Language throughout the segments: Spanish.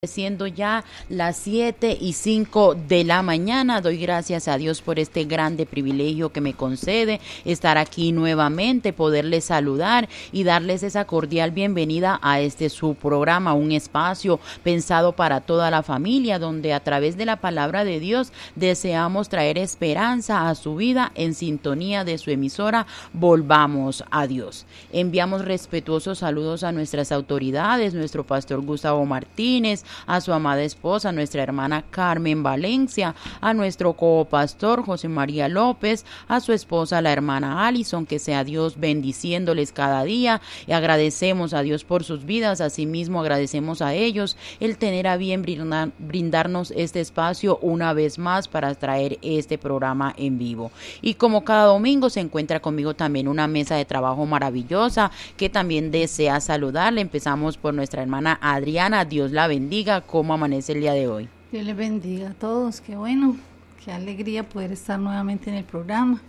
Siendo ya las 7:05 de la mañana, doy gracias a Dios por este grande privilegio que me concede estar aquí nuevamente, poderles saludar y darles esa cordial bienvenida a su programa, un espacio pensado para toda la familia, donde a través de la palabra de Dios deseamos traer esperanza a su vida en sintonía de su emisora Volvamos a Dios. Enviamos respetuosos saludos a nuestras autoridades, nuestro pastor Gustavo Martínez, a su amada esposa, nuestra hermana Carmen Valencia, a nuestro copastor José María López, a su esposa la hermana Alison, que sea Dios bendiciéndoles cada día, y agradecemos a Dios por sus vidas. Asimismo agradecemos a ellos el tener a bien brindarnos este espacio una vez más para traer este programa en vivo. Y como cada domingo se encuentra conmigo también una mesa de trabajo maravillosa que también desea saludarle. Empezamos por nuestra hermana Adriana, Dios la bendiga. ¿Cómo amanece el día de hoy? Dios les bendiga a todos, qué bueno, qué alegría poder estar nuevamente en el programa.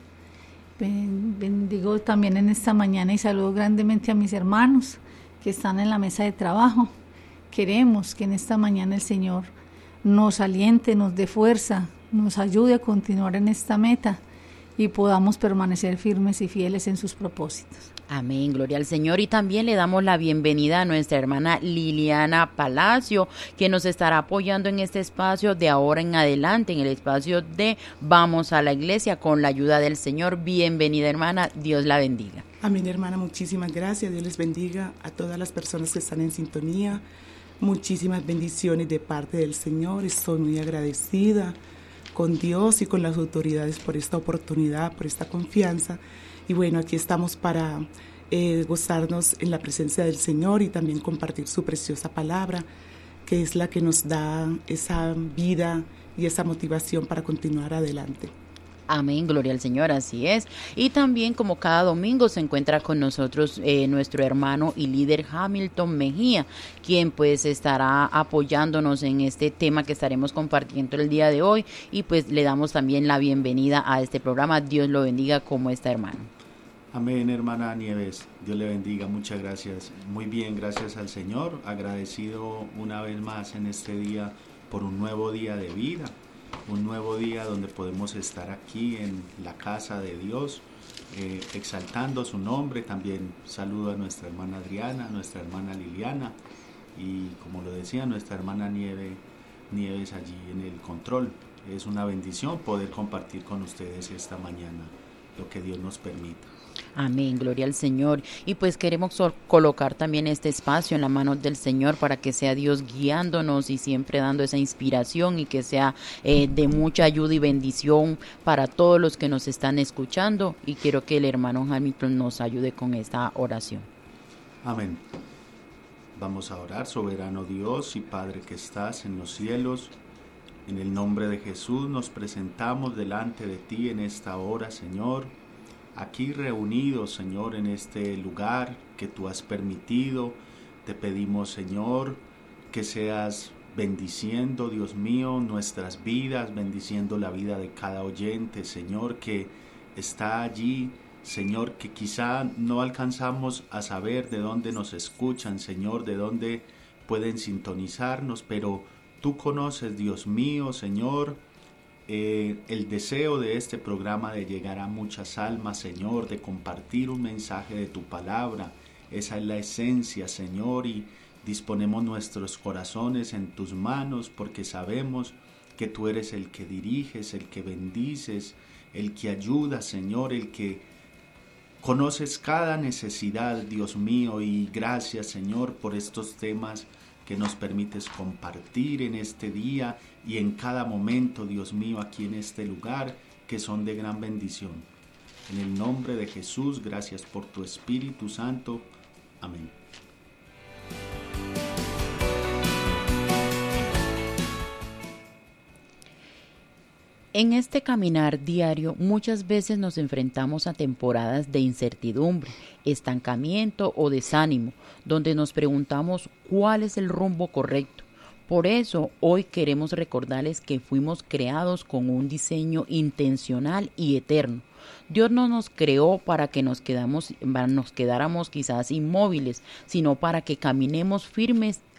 Bendigo también en esta mañana y saludo grandemente a mis hermanos que están en la mesa de trabajo. Queremos que en esta mañana el Señor nos aliente, nos dé fuerza, nos ayude a continuar en esta meta y podamos permanecer firmes y fieles en sus propósitos. Amén, gloria al Señor. Y también le damos la bienvenida a nuestra hermana Liliana Palacio, que nos estará apoyando en este espacio de ahora en adelante, en el espacio de Vamos a la Iglesia, con la ayuda del Señor. Bienvenida, hermana, Dios la bendiga. Amén, hermana, muchísimas gracias. Dios les bendiga a todas las personas que están en sintonía. Muchísimas bendiciones de parte del Señor. Estoy muy agradecida con Dios y con las autoridades por esta oportunidad, por esta confianza. Y bueno, aquí estamos para gozarnos en la presencia del Señor y también compartir su preciosa palabra, que es la que nos da esa vida y esa motivación para continuar adelante. Amén, gloria al Señor, así es. Y también, como cada domingo, se encuentra con nosotros nuestro hermano y líder Hamilton Mejía, quien pues estará apoyándonos en este tema que estaremos compartiendo el día de hoy, y pues le damos también la bienvenida a este programa. Dios lo bendiga. Como está, hermano. Amén, hermana Nieves, Dios le bendiga, muchas gracias. Muy bien, gracias al Señor, agradecido una vez más en este día por un nuevo día de vida, un nuevo día donde podemos estar aquí en la casa de Dios, exaltando su nombre. También saludo a nuestra hermana Adriana, a nuestra hermana Liliana y, como lo decía, nuestra hermana Nieves allí en el control. Es una bendición poder compartir con ustedes esta mañana lo que Dios nos permita. Amén, gloria al Señor. Y pues queremos colocar también este espacio en la mano del Señor para que sea Dios guiándonos y siempre dando esa inspiración, y que sea de mucha ayuda y bendición para todos los que nos están escuchando. Y quiero que el hermano Hamilton nos ayude con esta oración. Amén. Vamos a orar. Soberano Dios y Padre que estás en los cielos, en el nombre de Jesús nos presentamos delante de ti en esta hora, Señor. Aquí reunidos, Señor, en este lugar que tú has permitido, te pedimos, Señor, que seas bendiciendo, Dios mío, nuestras vidas, bendiciendo la vida de cada oyente, Señor, que está allí, Señor, que quizá no alcanzamos a saber de dónde nos escuchan, Señor, de dónde pueden sintonizarnos, pero tú conoces, Dios mío, Señor, el deseo de este programa de llegar a muchas almas, Señor, de compartir un mensaje de tu palabra. Esa es la esencia, Señor, y disponemos nuestros corazones en tus manos, porque sabemos que tú eres el que diriges, el que bendices, el que ayuda, Señor, el que conoces cada necesidad, Dios mío. Y gracias, Señor, por estos temas que nos permites compartir en este día y en cada momento, Dios mío, aquí en este lugar, que son de gran bendición. En el nombre de Jesús, gracias por tu Espíritu Santo. Amén. En este caminar diario muchas veces nos enfrentamos a temporadas de incertidumbre, estancamiento o desánimo, donde nos preguntamos cuál es el rumbo correcto. Por eso hoy queremos recordarles que fuimos creados con un diseño intencional y eterno. Dios no nos creó para que nos quedáramos quizás inmóviles, sino para que caminemos firmes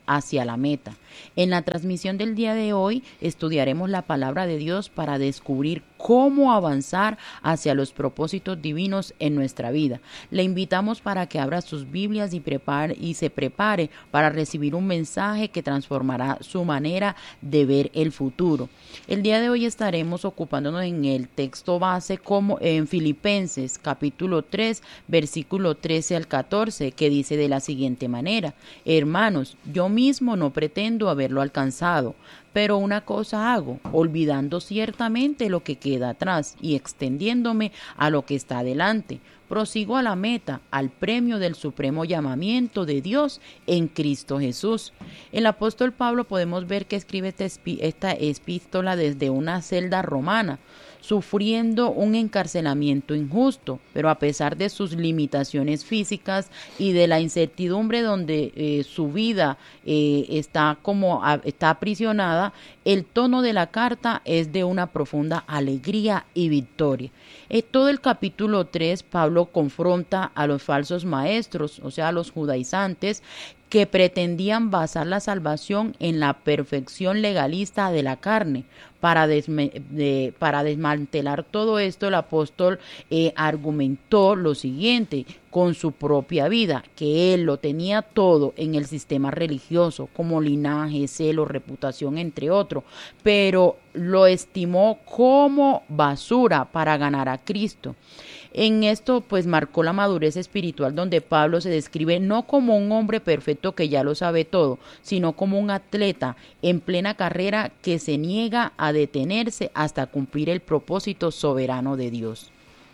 hacia la meta. En la transmisión del día de hoy estudiaremos la palabra de Dios para descubrir cómo avanzar hacia los propósitos divinos en nuestra vida. Le invitamos para que abra sus Biblias y se prepare para recibir un mensaje que transformará su manera de ver el futuro. El día de hoy estaremos ocupándonos en el texto base como en Filipenses capítulo 3, versículo 13 al 14, que dice de la siguiente manera: hermanos, yo mismo no pretendo haberlo alcanzado, pero una cosa hago, olvidando ciertamente lo que queda atrás y extendiéndome a lo que está adelante. Prosigo a la meta, al premio del supremo llamamiento de Dios en Cristo Jesús. El apóstol Pablo podemos ver que escribe esta epístola desde una celda romana, sufriendo un encarcelamiento injusto, pero a pesar de sus limitaciones físicas y de la incertidumbre donde su vida está aprisionada, el tono de la carta es de una profunda alegría y victoria. Todo el capítulo 3, Pablo confronta a los falsos maestros, o sea, a los judaizantes, que pretendían basar la salvación en la perfección legalista de la carne. Para desmantelar todo esto, el apóstol argumentó lo siguiente con su propia vida, que él lo tenía todo en el sistema religioso, como linaje, celo, reputación, entre otros, pero lo estimó como basura para ganar a Cristo. En esto pues marcó la madurez espiritual, donde Pablo se describe no como un hombre perfecto que ya lo sabe todo, sino como un atleta en plena carrera que se niega a detenerse hasta cumplir el propósito soberano de Dios.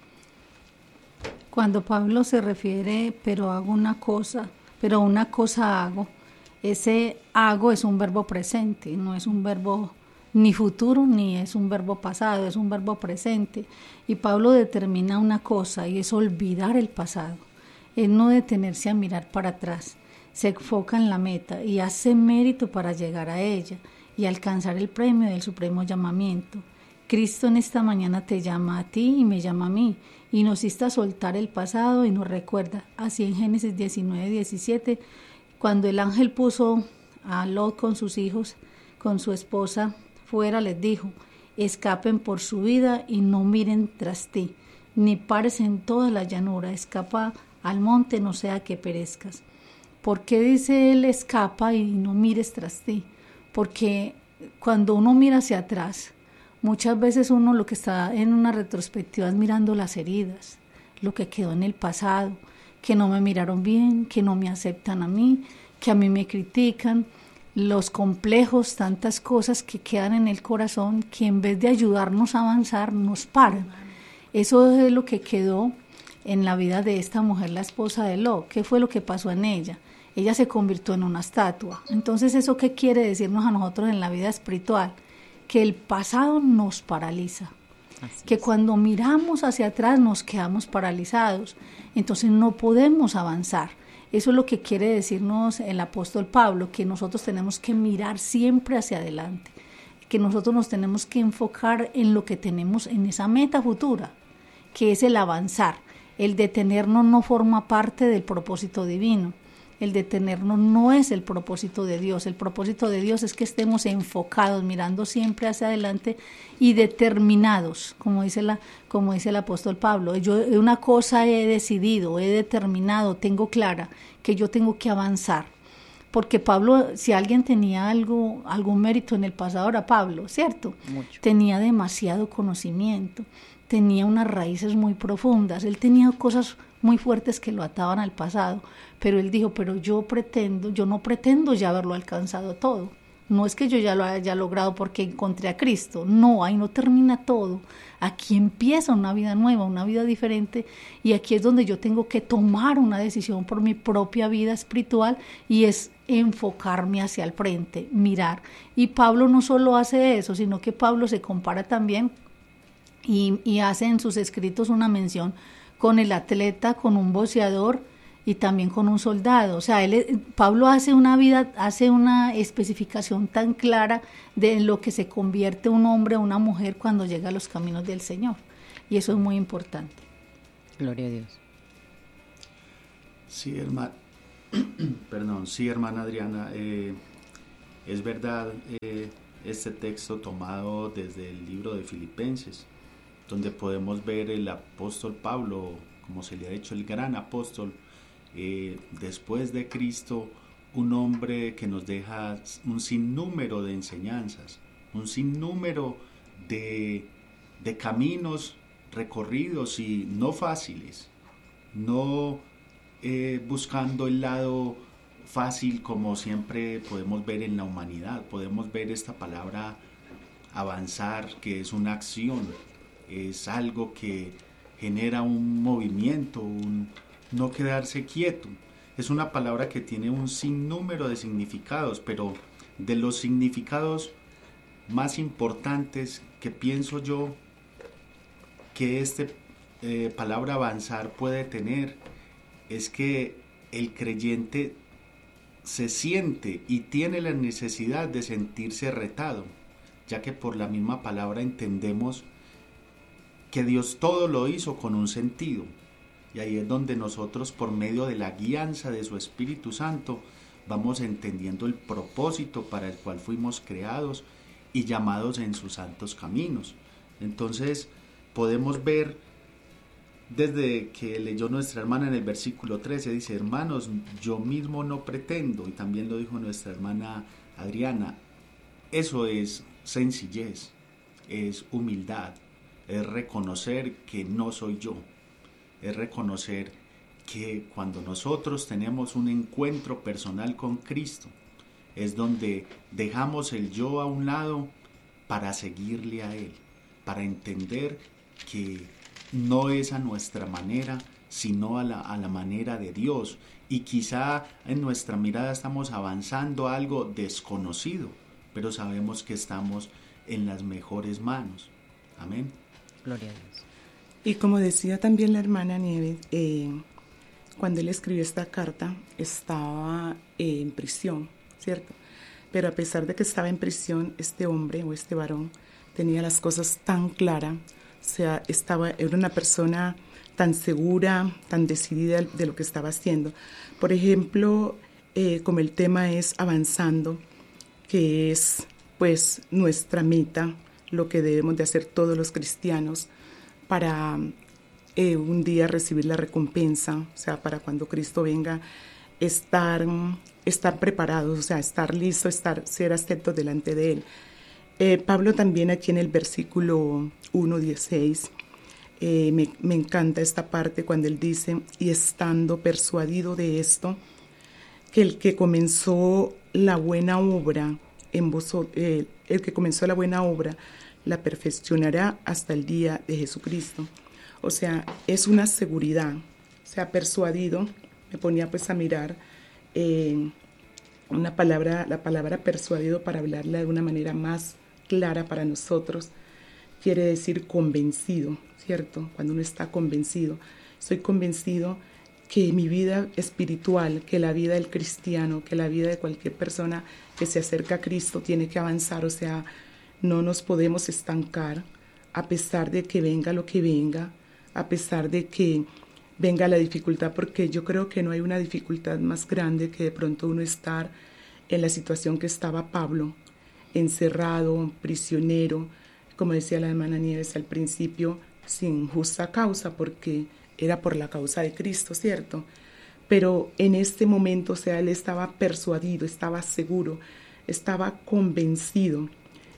Cuando Pablo se refiere, pero una cosa hago, ese hago es un verbo presente, no es un verbo ni futuro ni es un verbo pasado, es un verbo presente. Y Pablo determina una cosa, y es olvidar el pasado, es no detenerse a mirar para atrás, se enfoca en la meta y hace mérito para llegar a ella y alcanzar el premio del supremo llamamiento. Cristo en esta mañana te llama a ti y me llama a mí, y nos insta a soltar el pasado y nos recuerda, así en Génesis 19:17, cuando el ángel puso a Lot con sus hijos, con su esposa fuera, les dijo: escapen por su vida y no miren tras ti, ni pares en toda la llanura, escapa al monte, no sea que perezcas. ¿Por qué dice él escapa y no mires tras ti? Porque cuando uno mira hacia atrás, muchas veces uno lo que está en una retrospectiva es mirando las heridas, lo que quedó en el pasado, que no me miraron bien, que no me aceptan a mí me critican, los complejos, tantas cosas que quedan en el corazón que en vez de ayudarnos a avanzar nos paran. Eso es lo que quedó en la vida de esta mujer, la esposa de Lot. ¿Qué fue lo que pasó en ella? Ella se convirtió en una estatua. Entonces, ¿eso qué quiere decirnos a nosotros en la vida espiritual? Que el pasado nos paraliza. Que cuando miramos hacia atrás nos quedamos paralizados. Entonces no podemos avanzar. Eso es lo que quiere decirnos el apóstol Pablo, que nosotros tenemos que mirar siempre hacia adelante, que nosotros nos tenemos que enfocar en lo que tenemos, en esa meta futura, que es el avanzar. El detenernos no forma parte del propósito divino. El detenernos no es el propósito de Dios. El propósito de Dios es que estemos enfocados, mirando siempre hacia adelante y determinados, como dice el apóstol Pablo. Yo una cosa he decidido, he determinado, tengo clara que yo tengo que avanzar. Porque Pablo, si alguien tenía algún mérito en el pasado, era Pablo, ¿cierto? Mucho. Tenía demasiado conocimiento, tenía unas raíces muy profundas, él tenía cosas muy fuertes que lo ataban al pasado, pero él dijo, pero yo no pretendo ya haberlo alcanzado todo. No es que yo ya lo haya logrado porque encontré a Cristo. No, ahí no termina todo. Aquí empieza una vida nueva, una vida diferente, y aquí es donde yo tengo que tomar una decisión por mi propia vida espiritual, y es enfocarme hacia el frente, mirar. Y Pablo no solo hace eso, sino que Pablo se compara también y hace en sus escritos una mención con el atleta, con un boxeador y también con un soldado. O sea, Pablo hace una especificación tan clara de lo que se convierte un hombre o una mujer cuando llega a los caminos del Señor. Y eso es muy importante. Gloria a Dios. Sí, hermana Adriana, Es verdad, este texto tomado desde el libro de Filipenses, donde podemos ver el apóstol Pablo, como se le ha dicho, el gran apóstol, después de Cristo, un hombre que nos deja un sinnúmero de enseñanzas, un sinnúmero de caminos recorridos y no fáciles, no buscando el lado fácil como siempre podemos ver en la humanidad. Podemos ver esta palabra avanzar, que es una acción, es algo que genera un movimiento, un no quedarse quieto. Es una palabra que tiene un sinnúmero de significados, pero de los significados más importantes que pienso yo que palabra avanzar puede tener, es que el creyente se siente y tiene la necesidad de sentirse retado, ya que por la misma palabra entendemos que Dios todo lo hizo con un sentido. Y ahí es donde nosotros, por medio de la guianza de su Espíritu Santo, vamos entendiendo el propósito para el cual fuimos creados y llamados en sus santos caminos. Entonces podemos ver, desde que leyó nuestra hermana en el versículo 13, dice: hermanos, yo mismo no pretendo, y también lo dijo nuestra hermana Adriana, eso es sencillez, es humildad, es reconocer que no soy yo, es reconocer que cuando nosotros tenemos un encuentro personal con Cristo, es donde dejamos el yo a un lado para seguirle a Él, para entender que no es a nuestra manera, sino a la manera de Dios. Y quizá en nuestra mirada estamos avanzando a algo desconocido, pero sabemos que estamos en las mejores manos. Amén. Gloria a Dios. Y como decía también la hermana Nieves, cuando él escribió esta carta estaba en prisión, ¿cierto? Pero a pesar de que estaba en prisión, este hombre o este varón tenía las cosas tan claras, o sea, era una persona tan segura, tan decidida de lo que estaba haciendo. Por ejemplo, como el tema es avanzando, que es pues nuestra meta, lo que debemos de hacer todos los cristianos para un día recibir la recompensa, o sea, para cuando Cristo venga, estar preparados, o sea, estar listos, ser aceptos delante de Él. Pablo también aquí en el versículo 1:16, me encanta esta parte cuando él dice: y estando persuadido de esto, que el que comenzó la buena obra en vosotros, el que comenzó la buena obra la perfeccionará hasta el día de Jesucristo. O sea, es una seguridad, o sea, persuadido. Me ponía pues a mirar la palabra persuadido, para hablarla de una manera más clara para nosotros, quiere decir convencido, ¿cierto? Cuando uno está convencido, estoy convencido que mi vida espiritual, que la vida del cristiano, que la vida de cualquier persona que se acerca a Cristo tiene que avanzar, o sea, no nos podemos estancar a pesar de que venga lo que venga, a pesar de que venga la dificultad, porque yo creo que no hay una dificultad más grande que de pronto uno estar en la situación que estaba Pablo, encerrado, prisionero, como decía la hermana Nieves al principio, sin justa causa, porque era por la causa de Cristo, ¿cierto? Pero en este momento, o sea, él estaba persuadido, estaba seguro, estaba convencido,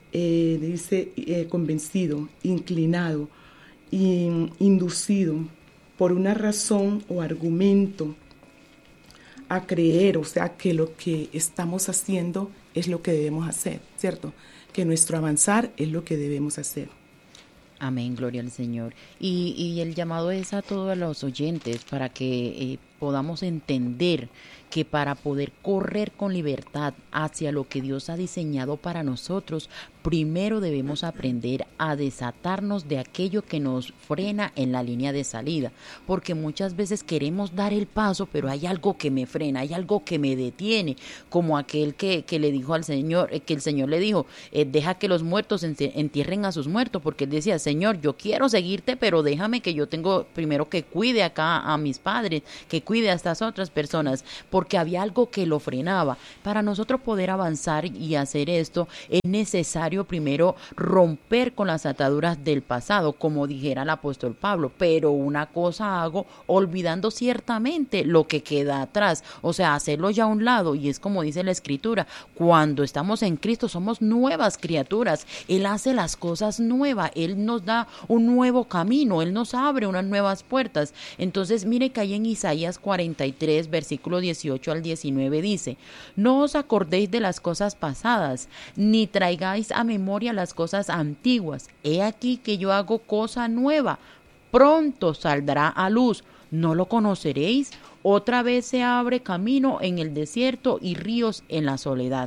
convencido, inclinado, inducido por una razón o argumento a creer, o sea, que lo que estamos haciendo es lo que debemos hacer, ¿cierto? Que nuestro avanzar es lo que debemos hacer. Amén, gloria al Señor. Y el llamado es a todos los oyentes para que podamos entender que para poder correr con libertad hacia lo que Dios ha diseñado para nosotros, primero debemos aprender a desatarnos de aquello que nos frena en la línea de salida, porque muchas veces queremos dar el paso, pero hay algo que me frena, hay algo que me detiene, como aquel que le dijo al Señor, que el Señor le dijo, deja que los muertos entierren a sus muertos, porque él decía: Señor, yo quiero seguirte, pero déjame que yo tengo primero que cuide acá a mis padres, que descuide a estas otras personas, porque había algo que lo frenaba. Para nosotros poder avanzar y hacer esto, es necesario primero romper con las ataduras del pasado, como dijera el apóstol Pablo, pero una cosa hago, olvidando ciertamente lo que queda atrás, o sea, hacerlo ya a un lado, y es como dice la Escritura, cuando estamos en Cristo somos nuevas criaturas, Él hace las cosas nuevas, Él nos da un nuevo camino, Él nos abre unas nuevas puertas. Entonces mire que ahí en Isaías 43, versículo 18 al 19 dice: no os acordéis de las cosas pasadas, ni traigáis a memoria las cosas antiguas. He aquí que yo hago cosa nueva, pronto saldrá a luz. ¿No lo conoceréis? Otra vez se abre camino en el desierto y ríos en la soledad.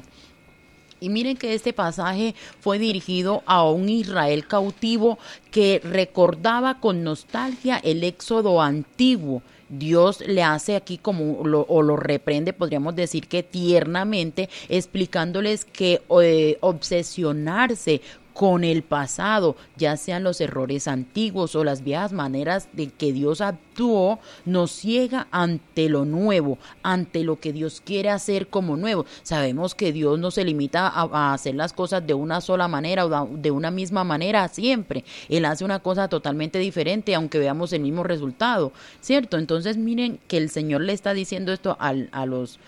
Y miren que este pasaje fue dirigido a un Israel cautivo que recordaba con nostalgia el éxodo antiguo. Dios le hace aquí lo reprende, podríamos decir que tiernamente, explicándoles que obsesionarse con el pasado, ya sean los errores antiguos o las viejas maneras de que Dios actuó, nos ciega ante lo nuevo, ante lo que Dios quiere hacer como nuevo. Sabemos que Dios no se limita a hacer las cosas de una sola manera o de una misma manera siempre. Él hace una cosa totalmente diferente, aunque veamos el mismo resultado, ¿cierto? Entonces miren que el Señor le está diciendo esto a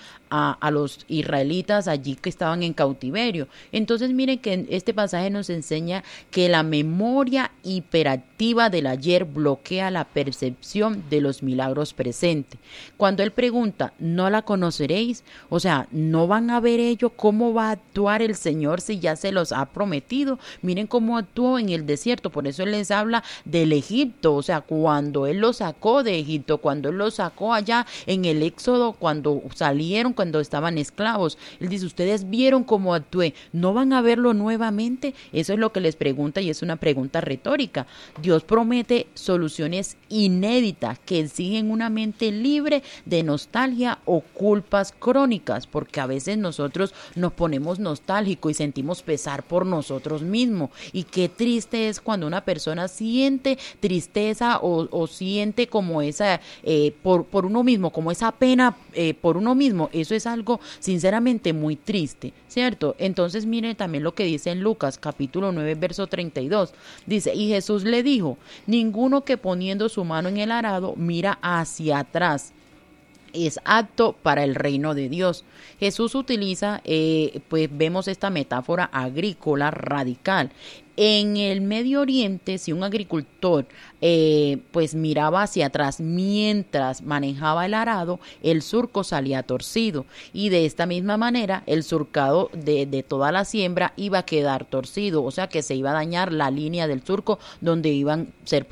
los israelitas allí que estaban en cautiverio. Entonces miren que este pasaje nos enseña que la memoria hiperactiva del ayer bloquea la percepción de los milagros presentes. Cuando él pregunta, ¿no la conoceréis? O sea, ¿no van a ver ellos cómo va a actuar el Señor si ya se los ha prometido? Miren cómo actuó en el desierto, por eso él les habla del Egipto, o sea, cuando él los sacó de Egipto, cuando él los sacó allá en el Éxodo, cuando salieron, cuando estaban esclavos. Él dice, ustedes vieron cómo actué, ¿no van a verlo nuevamente? Eso es lo que les pregunta, y es una pregunta retórica. Dios promete soluciones inéditas que exigen una mente libre de nostalgia o culpas crónicas, porque a veces nosotros nos ponemos nostálgicos y sentimos pesar por nosotros mismos, y qué triste es cuando una persona siente tristeza o siente como esa por uno mismo, como esa pena por uno mismo. Eso es algo sinceramente muy triste, ¿cierto? Entonces miren también lo que dice en Lucas capítulo 9 verso 32, dice, y Jesús le dijo, ninguno que poniendo su mano en el arado mira hacia atrás es apto para el reino de Dios. Jesús utiliza, pues vemos esta metáfora agrícola radical. En el Medio Oriente, si un agricultor pues miraba hacia atrás mientras manejaba el arado, el surco salía torcido, y de esta misma manera el surcado de toda la siembra iba a quedar torcido, o sea que se iba a dañar la línea del surco donde iban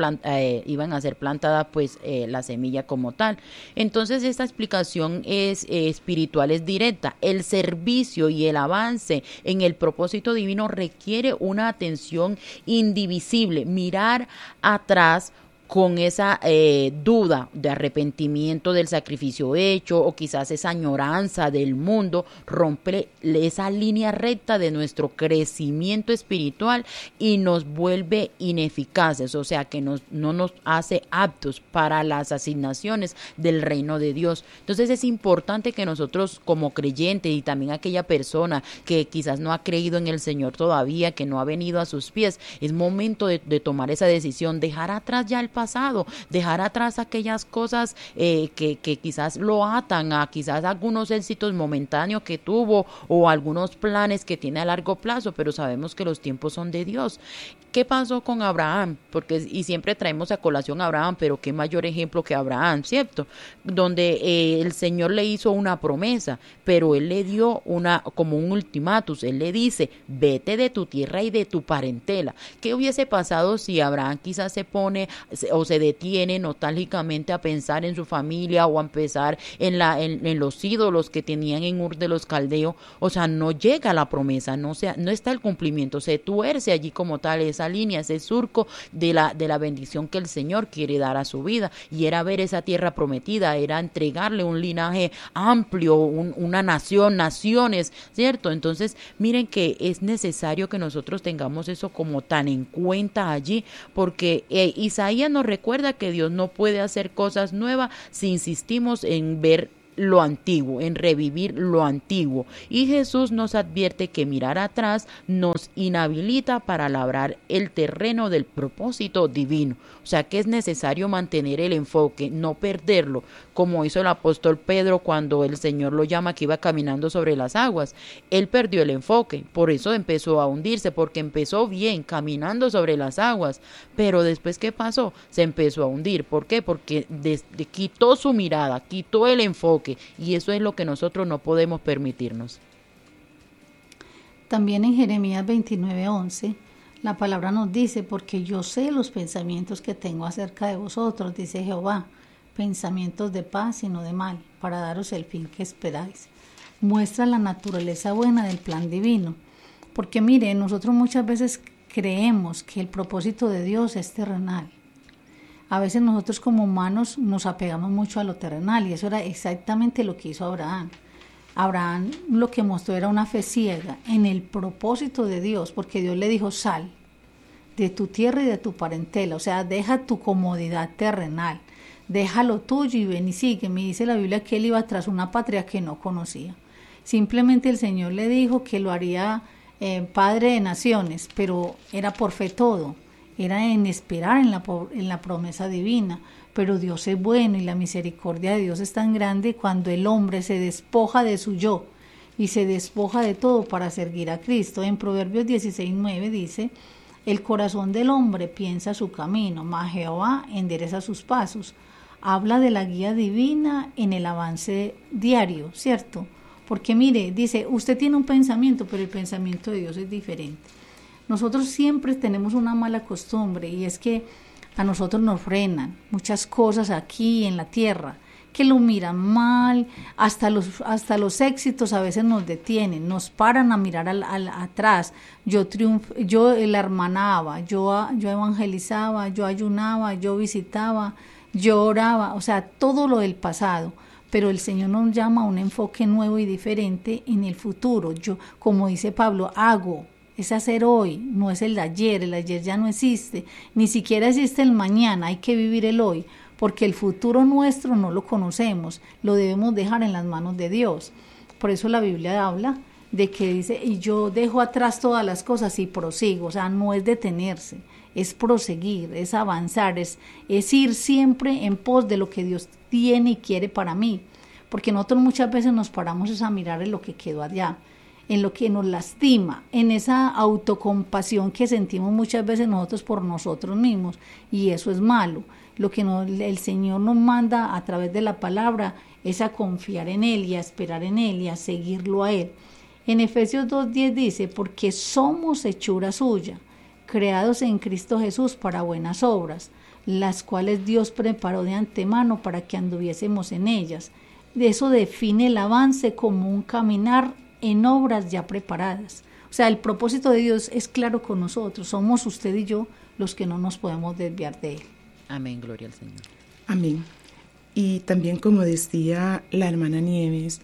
a ser plantadas pues la semilla como tal. Entonces esta explicación es espiritual, es directa. El servicio y el avance en el propósito divino requiere una atención indivisible, mirar atrás con esa duda de arrepentimiento del sacrificio hecho, o quizás esa añoranza del mundo, rompe esa línea recta de nuestro crecimiento espiritual y nos vuelve ineficaces, o sea que no nos hace aptos para las asignaciones del reino de Dios. Entonces es importante que nosotros como creyentes, y también aquella persona que quizás no ha creído en el Señor todavía, que no ha venido a sus pies, es momento de tomar esa decisión, dejar atrás ya el pasado, dejar atrás aquellas cosas que quizás lo atan a quizás algunos éxitos momentáneos que tuvo o algunos planes que tiene a largo plazo, pero sabemos que los tiempos son de Dios. ¿Qué pasó con Abraham? Y siempre traemos a colación a Abraham, pero qué mayor ejemplo que Abraham, ¿cierto? Donde el Señor le hizo una promesa, pero él le dio como un ultimátum. Él le dice, vete de tu tierra y de tu parentela. ¿Qué hubiese pasado si Abraham quizás se pone o se detiene nostálgicamente a pensar en su familia o a pensar en los ídolos que tenían en Ur de los Caldeos? O sea, no llega la promesa, no está el cumplimiento, se tuerce allí como tal esa línea, ese surco de la bendición que el Señor quiere dar a su vida, y era ver esa tierra prometida, era entregarle un linaje amplio, una naciones, ¿cierto? Entonces miren que es necesario que nosotros tengamos eso como tan en cuenta allí, porque Isaías nos recuerda que Dios no puede hacer cosas nuevas si insistimos en ver lo antiguo, en revivir lo antiguo. Y Jesús nos advierte que mirar atrás nos inhabilita para labrar el terreno del propósito divino. O sea que es necesario mantener el enfoque, no perderlo, como hizo el apóstol Pedro cuando el Señor lo llama que iba caminando sobre las aguas. Él perdió el enfoque, por eso empezó a hundirse, porque empezó bien, caminando sobre las aguas, pero después ¿qué pasó? Se empezó a hundir. ¿Por qué? Porque quitó su mirada, quitó el enfoque, y eso es lo que nosotros no podemos permitirnos. También en Jeremías 29:11, la palabra nos dice, porque yo sé los pensamientos que tengo acerca de vosotros, dice Jehová, pensamientos de paz y no de mal, para daros el fin que esperáis. Muestra la naturaleza buena del plan divino, porque mire, nosotros muchas veces creemos que el propósito de Dios es terrenal. A veces nosotros como humanos nos apegamos mucho a lo terrenal, y eso era exactamente lo que hizo Abraham. Abraham lo que mostró era una fe ciega en el propósito de Dios, porque Dios le dijo, sal de tu tierra y de tu parentela, o sea, deja tu comodidad terrenal, deja lo tuyo y ven y sígueme. Dice la Biblia que él iba tras una patria que no conocía. Simplemente el Señor le dijo que lo haría padre de naciones, pero era por fe todo, era en esperar en la promesa divina. Pero Dios es bueno y la misericordia de Dios es tan grande cuando el hombre se despoja de su yo y se despoja de todo para seguir a Cristo. En Proverbios 16:9 dice, el corazón del hombre piensa su camino, mas Jehová endereza sus pasos. Habla de la guía divina en el avance diario, ¿cierto? Porque mire, dice, usted tiene un pensamiento, pero el pensamiento de Dios es diferente. Nosotros siempre tenemos una mala costumbre, y es que a nosotros nos frenan muchas cosas aquí en la tierra, que lo miran mal, hasta los éxitos a veces nos detienen, nos paran a mirar atrás. Yo la hermanaba, yo evangelizaba, yo ayunaba, yo visitaba, yo oraba, o sea, todo lo del pasado. Pero el Señor nos llama a un enfoque nuevo y diferente en el futuro. Yo, como dice Pablo, hago. Es hacer hoy, no es el ayer ya no existe, ni siquiera existe el mañana, hay que vivir el hoy, porque el futuro nuestro no lo conocemos, lo debemos dejar en las manos de Dios. Por eso la Biblia habla de que dice, y yo dejo atrás todas las cosas y prosigo, o sea, no es detenerse, es proseguir, es avanzar, es ir siempre en pos de lo que Dios tiene y quiere para mí, porque nosotros muchas veces nos paramos a mirar en lo que quedó allá, en lo que nos lastima, en esa autocompasión que sentimos muchas veces nosotros por nosotros mismos, y eso es malo. Lo que el Señor nos manda a través de la palabra es a confiar en Él y a esperar en Él y a seguirlo a Él. En Efesios 2:10 dice, porque somos hechura suya, creados en Cristo Jesús para buenas obras, las cuales Dios preparó de antemano para que anduviésemos en ellas. De eso define el avance como un caminar en obras ya preparadas. O sea, el propósito de Dios es claro con nosotros. Somos usted y yo los que no nos podemos desviar de Él. Amén, gloria al Señor. Amén. Y también, como decía la hermana Nieves,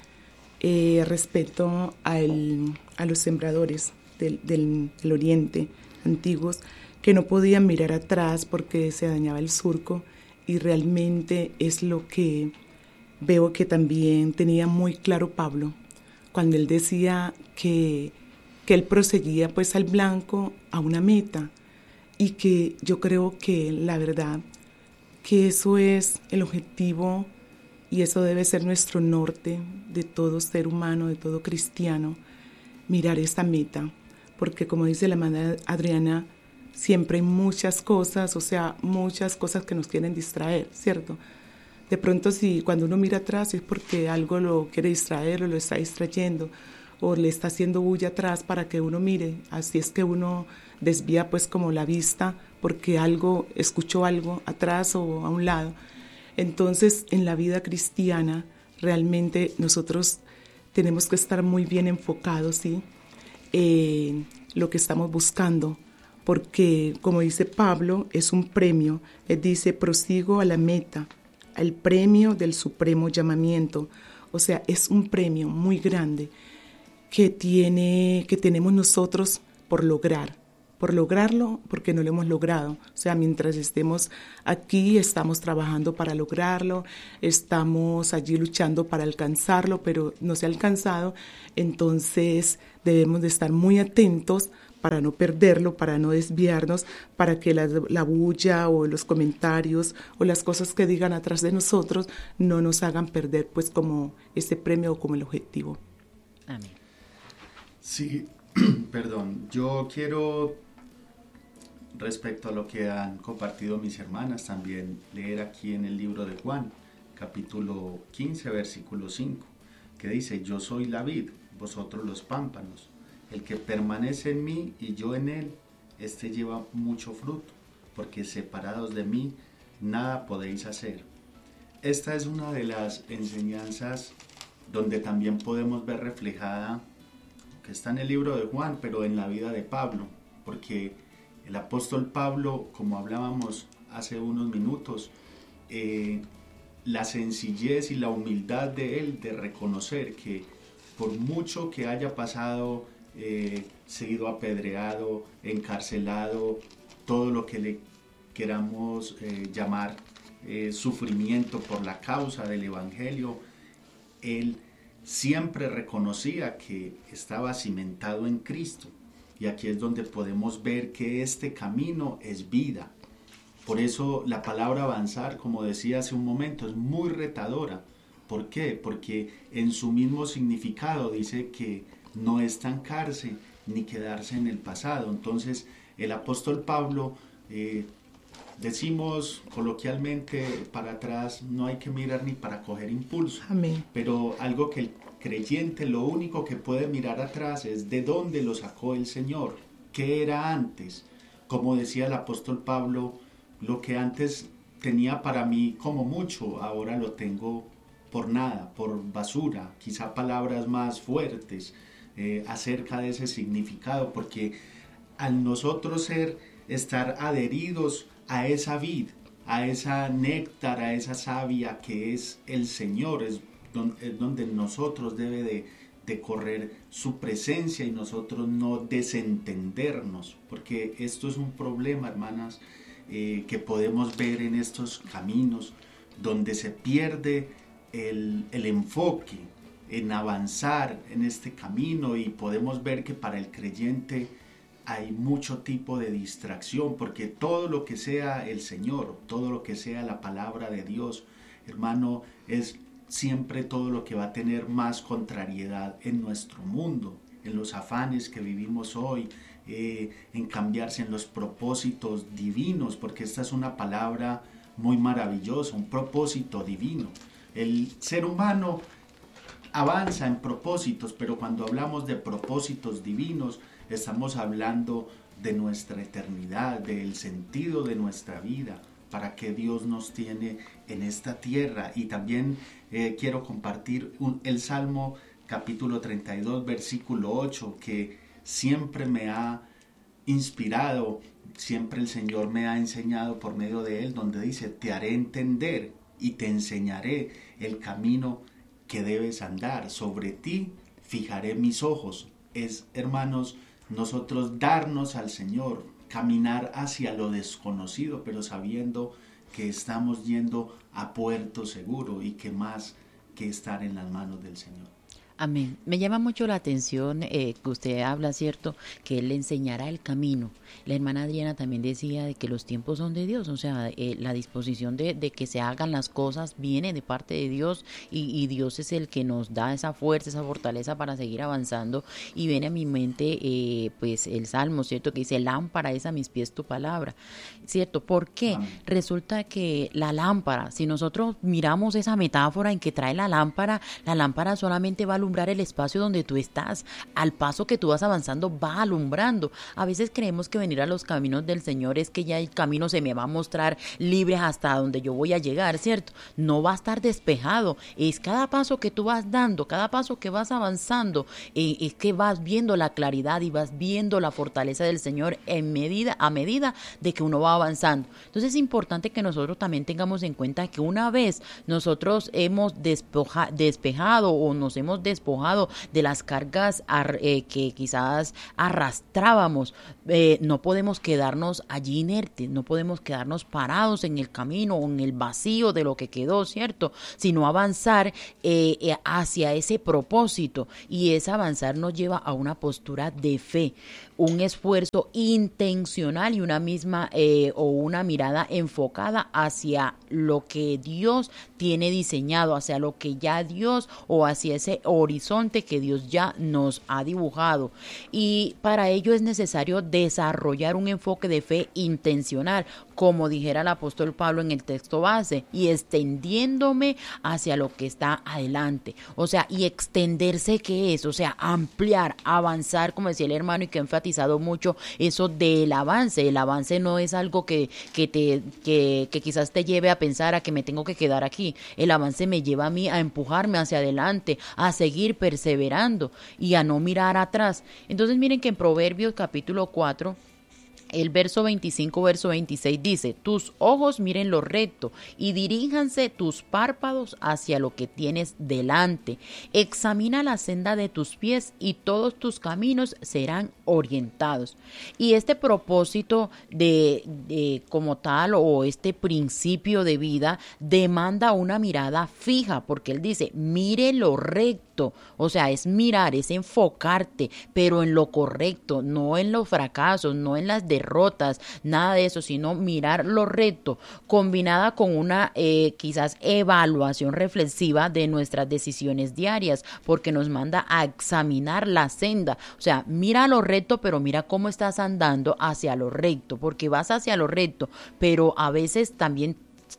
respecto a los sembradores del oriente antiguos, que no podían mirar atrás porque se dañaba el surco, y realmente es lo que veo que también tenía muy claro Pablo, cuando él decía que él proseguía pues al blanco, a una meta, y que yo creo que la verdad que eso es el objetivo y eso debe ser nuestro norte de todo ser humano, de todo cristiano, mirar esa meta, porque como dice la hermana Adriana, siempre hay muchas cosas, o sea, muchas cosas que nos quieren distraer, ¿cierto? De pronto cuando uno mira atrás es porque algo lo quiere distraer o lo está distrayendo o le está haciendo bulla atrás para que uno mire. Así es que uno desvía pues como la vista porque escuchó algo atrás o a un lado. Entonces en la vida cristiana realmente nosotros tenemos que estar muy bien enfocados, ¿sí? En lo que estamos buscando, porque como dice Pablo es un premio. Él dice prosigo a la meta, el premio del supremo llamamiento. O sea, es un premio muy grande que tenemos nosotros por lograr. por lograrlo, porque no lo hemos logrado. O sea, mientras estemos aquí, estamos trabajando para lograrlo, estamos allí luchando para alcanzarlo, pero no se ha alcanzado. Entonces debemos de estar muy atentos para no perderlo, para no desviarnos, para que la bulla o los comentarios o las cosas que digan atrás de nosotros no nos hagan perder pues como ese premio o como el objetivo. Amén. Sí, perdón, yo quiero, respecto a lo que han compartido mis hermanas, también leer aquí en el libro de Juan, capítulo 15, versículo 5, que dice: yo soy la vid, vosotros los pámpanos. El que permanece en mí y yo en él, este lleva mucho fruto, porque separados de mí, nada podéis hacer. Esta es una de las enseñanzas donde también podemos ver reflejada, que está en el libro de Juan, pero en la vida de Pablo, porque el apóstol Pablo, como hablábamos hace unos minutos, la sencillez y la humildad de él de reconocer que por mucho que haya pasado, sido apedreado, encarcelado, todo lo que le queramos llamar sufrimiento por la causa del Evangelio, él siempre reconocía que estaba cimentado en Cristo. Y aquí es donde podemos ver que este camino es vida. Por eso la palabra avanzar, como decía hace un momento, es muy retadora. ¿Por qué? Porque en su mismo significado dice que no estancarse ni quedarse en el pasado. Entonces el apóstol Pablo, decimos coloquialmente, para atrás no hay que mirar ni para coger impulso. Amén. Pero algo que el creyente lo único que puede mirar atrás es de dónde lo sacó el Señor, qué era antes. Como decía el apóstol Pablo, lo que antes tenía para mí como mucho, ahora lo tengo por nada, por basura. Quizá palabras más fuertes acerca de ese significado, porque al nosotros estar adheridos a esa vid, a esa néctar, a esa savia que es el Señor, es donde nosotros debe de correr su presencia y nosotros no desentendernos, porque esto es un problema, hermanas, que podemos ver en estos caminos donde se pierde el enfoque en avanzar en este camino, y podemos ver que para el creyente hay mucho tipo de distracción, porque todo lo que sea el Señor, todo lo que sea la palabra de Dios, hermano, es siempre todo lo que va a tener más contrariedad en nuestro mundo, en los afanes que vivimos hoy, en cambiarse en los propósitos divinos, porque esta es una palabra muy maravillosa, un propósito divino. El ser humano avanza en propósitos, pero cuando hablamos de propósitos divinos, estamos hablando de nuestra eternidad, del sentido de nuestra vida, para qué Dios nos tiene en esta tierra. Y también quiero compartir el Salmo capítulo 32, versículo 8, que siempre me ha inspirado, siempre el Señor me ha enseñado por medio de él, donde dice: te haré entender y te enseñaré el camino que debes andar, sobre ti fijaré mis ojos. Es, hermanos, nosotros darnos al Señor, caminar hacia lo desconocido, pero sabiendo que estamos yendo a puerto seguro, y que más que estar en las manos del Señor. Amén. Me llama mucho la atención que usted habla, ¿cierto?, que Él le enseñará el camino. La hermana Adriana también decía de que los tiempos son de Dios, o sea, la disposición de que se hagan las cosas viene de parte de Dios, y Dios es el que nos da esa fuerza, esa fortaleza para seguir avanzando. Y viene a mi mente pues el Salmo, ¿cierto?, que dice: lámpara es a mis pies tu palabra, ¿cierto? ¿Por qué? Amén. Resulta que la lámpara, si nosotros miramos esa metáfora en que trae la lámpara solamente va a alumbrar el espacio donde tú estás. Al paso que tú vas avanzando, va alumbrando. A veces creemos que venir a los caminos del Señor es que ya el camino se me va a mostrar libre hasta donde yo voy a llegar, ¿cierto? No va a estar despejado. Es cada paso que tú vas dando, cada paso que vas avanzando, es que vas viendo la claridad y vas viendo la fortaleza del Señor a medida de que uno va avanzando. Entonces es importante que nosotros también tengamos en cuenta que una vez nosotros hemos despejado o nos hemos despejado despojado de las cargas que quizás arrastrábamos. No podemos quedarnos allí inertes, no podemos quedarnos parados en el camino o en el vacío de lo que quedó, ¿cierto? Sino avanzar hacia ese propósito, y ese avanzar nos lleva a una postura de fe, un esfuerzo intencional y una mirada enfocada hacia lo que Dios tiene diseñado, hacia lo que ya Dios, o hacia ese horizonte que Dios ya nos ha dibujado. Y para ello es necesario desarrollar un enfoque de fe intencional, como dijera el apóstol Pablo en el texto base, y extendiéndome hacia lo que está adelante. O sea, y extenderse, ¿qué es? O sea, ampliar, avanzar, como decía el hermano, y que ha enfatizado mucho eso del avance. El avance no es algo que quizás te lleve a pensar a que me tengo que quedar aquí. El avance me lleva a mí a empujarme hacia adelante, a seguir perseverando y a no mirar atrás. Entonces miren que en Proverbios capítulo 4, el verso 25, verso 26 dice: tus ojos miren lo recto y diríjanse tus párpados hacia lo que tienes delante. Examina la senda de tus pies y todos tus caminos serán orientados. Y este propósito de como tal, o este principio de vida, demanda una mirada fija, porque él dice: mire lo recto. O sea, es mirar, es enfocarte, pero en lo correcto, no en los fracasos, no en las derrotas, nada de eso, sino mirar lo recto, combinada con una quizás evaluación reflexiva de nuestras decisiones diarias, porque nos manda a examinar la senda. O sea, mira lo recto, pero mira cómo estás andando hacia lo recto, porque vas hacia lo recto, pero a veces también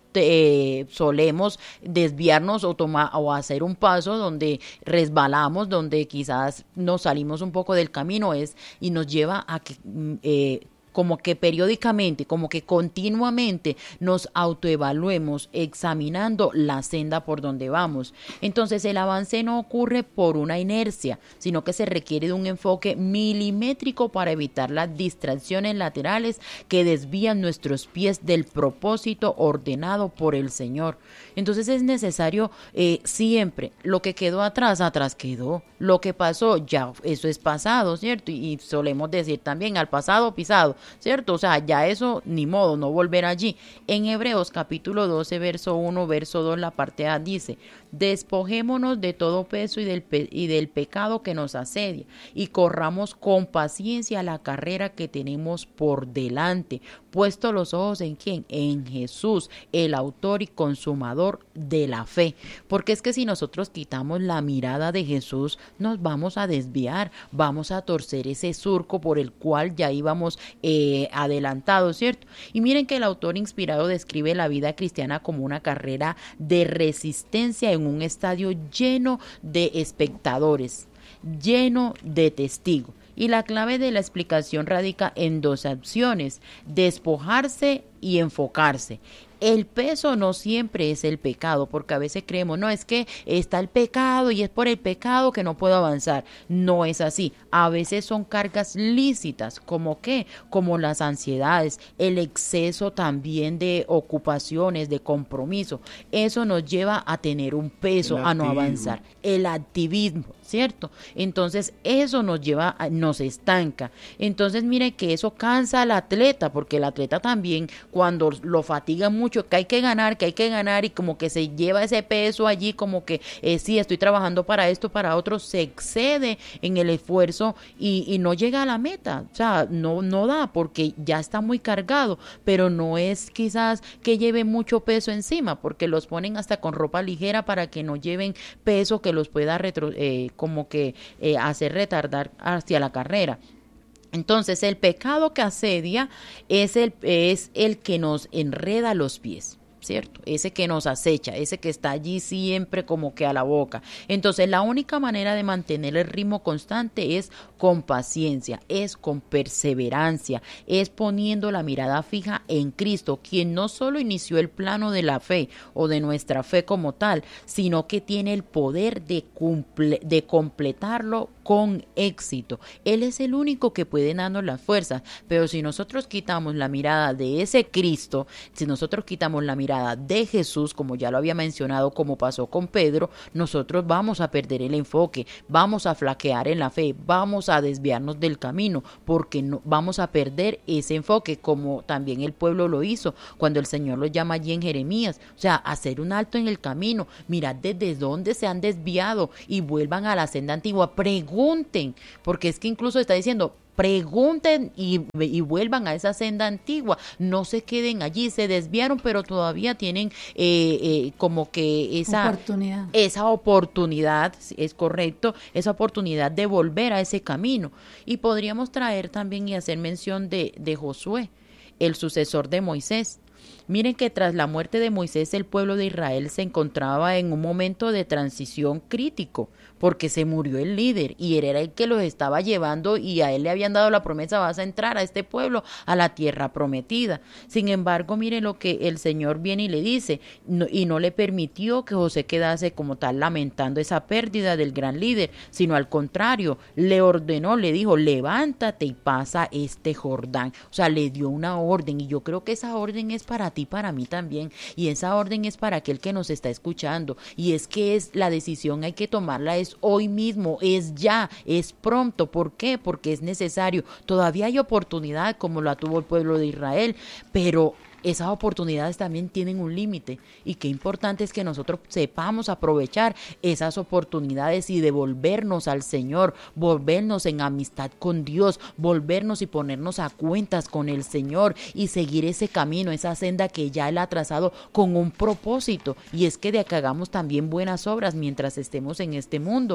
solemos desviarnos o hacer un paso donde resbalamos, donde quizás nos salimos un poco del camino, y nos lleva a que como que periódicamente, como que continuamente nos autoevaluemos, examinando la senda por donde vamos. Entonces el avance no ocurre por una inercia, sino que se requiere de un enfoque milimétrico para evitar las distracciones laterales que desvían nuestros pies del propósito ordenado por el Señor. Entonces es necesario siempre, lo que quedó atrás, atrás quedó. Lo que pasó, ya eso es pasado, ¿cierto? Y solemos decir también: al pasado pisado, ¿cierto? O sea, ya eso ni modo, no volver allí. En Hebreos capítulo 12, verso 1, verso 2, la parte A dice: despojémonos de todo peso y del pecado que nos asedia, y corramos con paciencia la carrera que tenemos por delante, puesto los ojos ¿en quién? En Jesús, el autor y consumador de la fe. Porque es que si nosotros quitamos la mirada de Jesús, nos vamos a desviar, vamos a torcer ese surco por el cual ya íbamos adelantados, ¿cierto? Y miren que el autor inspirado describe la vida cristiana como una carrera de resistencia en un estadio lleno de espectadores, lleno de testigos. Y la clave de la explicación radica en dos acciones: despojarse y enfocarse. El peso no siempre es el pecado, porque a veces creemos, no, es que está el pecado y es por el pecado que no puedo avanzar. No es así. A veces son cargas lícitas, ¿como qué? Como las ansiedades, el exceso también de ocupaciones, de compromiso. Eso nos lleva a tener un peso, a no avanzar. El activismo, ¿cierto? Entonces eso nos estanca. Entonces mire que eso cansa al atleta, porque el atleta también, cuando lo fatiga mucho, que hay que ganar, y como que se lleva ese peso allí, como que sí, estoy trabajando para esto, para otro, se excede en el esfuerzo y no llega a la meta. O sea, no da, porque ya está muy cargado, pero no es quizás que lleve mucho peso encima, porque los ponen hasta con ropa ligera para que no lleven peso que los pueda hacer retardar hacia la carrera. Entonces el pecado que asedia es el que nos enreda los pies, ¿cierto? Ese que nos acecha, ese que está allí siempre como que a la boca. Entonces la única manera de mantener el ritmo constante es con paciencia, es con perseverancia, es poniendo la mirada fija en Cristo, quien no solo inició el plano de la fe o de nuestra fe como tal, sino que tiene el poder de completarlo con éxito. Él es el único que puede darnos las fuerzas, pero si nosotros quitamos la mirada de ese Cristo, si nosotros quitamos la mirada mirada de Jesús, como ya lo había mencionado, como pasó con Pedro, nosotros vamos a perder el enfoque, vamos a flaquear en la fe, vamos a desviarnos del camino, porque no, vamos a perder ese enfoque, como también el pueblo lo hizo cuando el Señor lo llama allí en Jeremías. O sea, hacer un alto en el camino, mirad desde dónde se han desviado y vuelvan a la senda antigua, pregunten, porque es que incluso está diciendo, pregunten y vuelvan a esa senda antigua, no se queden allí, se desviaron, pero todavía tienen como que esa oportunidad, es correcto, esa oportunidad de volver a ese camino. Y podríamos traer también y hacer mención de Josué, el sucesor de Moisés. Miren que tras la muerte de Moisés, el pueblo de Israel se encontraba en un momento de transición crítico, porque se murió el líder y él era el que los estaba llevando y a él le habían dado la promesa, vas a entrar a este pueblo a la tierra prometida. Sin embargo, mire lo que el Señor viene y le dice, y no le permitió que José quedase como tal lamentando esa pérdida del gran líder, sino al contrario, le ordenó, le dijo, levántate y pasa este Jordán. O sea, le dio una orden, y yo creo que esa orden es para ti, para mí también, y esa orden es para aquel que nos está escuchando, y es que es la decisión, hay que tomarla, es hoy mismo, es ya, es pronto. ¿Por qué? Porque es necesario. Todavía hay oportunidad como la tuvo el pueblo de Israel, pero esas oportunidades también tienen un límite, y qué importante es que nosotros sepamos aprovechar esas oportunidades y devolvernos al Señor, volvernos en amistad con Dios, volvernos y ponernos a cuentas con el Señor y seguir ese camino, esa senda que ya Él ha trazado con un propósito, y es que hagamos también buenas obras mientras estemos en este mundo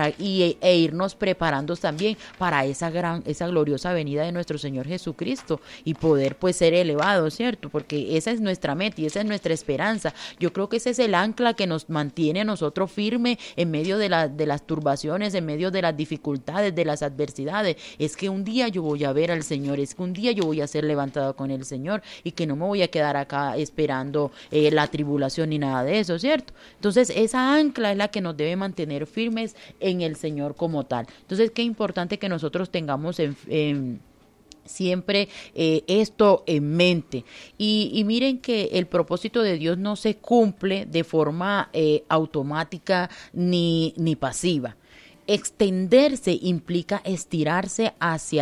e irnos preparando también para esa gloriosa venida de nuestro Señor Jesucristo y poder pues ser elevados, ¿cierto? Porque esa es nuestra meta y esa es nuestra esperanza. Yo creo que ese es el ancla que nos mantiene a nosotros firmes en medio de las turbaciones, en medio de las dificultades, de las adversidades. Es que un día yo voy a ver al Señor, es que un día yo voy a ser levantado con el Señor y que no me voy a quedar acá esperando la tribulación ni nada de eso, ¿cierto? Entonces esa ancla es la que nos debe mantener firmes en el Señor como tal. Entonces qué importante que nosotros tengamos siempre esto en mente, y miren que el propósito de Dios no se cumple de forma automática ni pasiva. Extenderse implica estirarse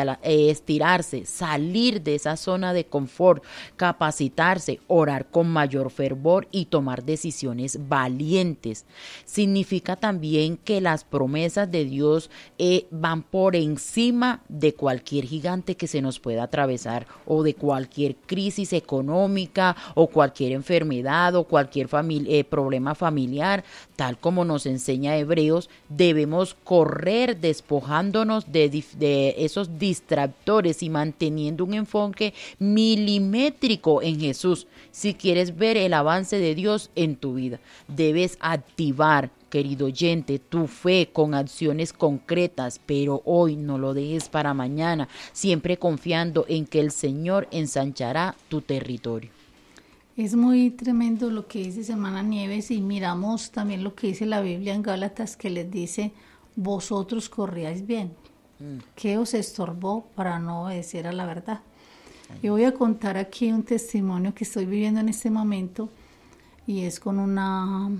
salir de esa zona de confort, capacitarse, orar con mayor fervor y tomar decisiones valientes. Significa también que las promesas de Dios van por encima de cualquier gigante que se nos pueda atravesar, o de cualquier crisis económica, o cualquier enfermedad, o cualquier problema familiar. Tal como nos enseña Hebreos, debemos correr despojándonos de esos distractores y manteniendo un enfoque milimétrico en Jesús. Si quieres ver el avance de Dios en tu vida, debes activar, querido oyente, tu fe con acciones concretas, pero hoy no lo dejes para mañana, siempre confiando en que el Señor ensanchará tu territorio. Es muy tremendo lo que dice hermana Nieves, y miramos también lo que dice la Biblia en Gálatas, que les dice, vosotros corríais bien. ¿Qué os estorbó para no obedecer a la verdad? Yo voy a contar aquí un testimonio que estoy viviendo en este momento, y es con una